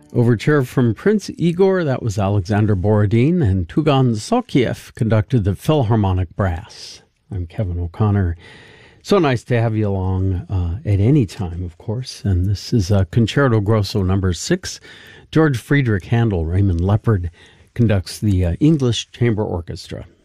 Overture from Prince Igor, that was Alexander Borodin, and Tugan Sokiev conducted the Philharmonic Brass. I'm Kevin O'Connor. So nice to have you along at any time, of course. And this is Concerto Grosso number 6. George Friedrich Handel, Raymond Leopard conducts the English Chamber Orchestra.